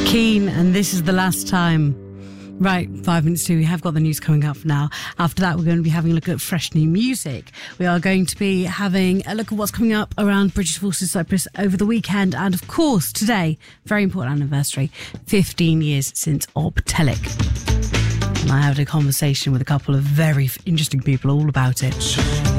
Keane, and this is the last time. Right, 5 minutes to. We have got the news coming up now. After that, we're going to be having a look at fresh new music. We are going to be having a look at what's coming up around British Forces Cyprus over the weekend. And of course, today, very important anniversary, 15 years since Obtelic. And I had a conversation with a couple of very interesting people all about it.